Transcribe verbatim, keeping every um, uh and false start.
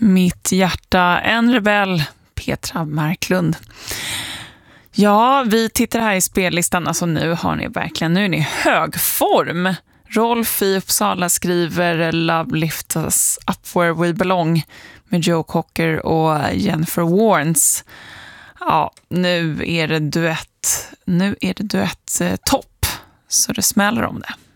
Mitt hjärta, en rebell, Petra Marklund. Ja, vi tittar här i spellistan. Alltså nu har ni verkligen, nu är ni i hög form. Rolf i Uppsala skriver Love Lifts Us Up Where We Belong med Joe Cocker och Jennifer Warnes. Ja, nu är det duett. Nu är det duett eh, topp. Så det smäller om det.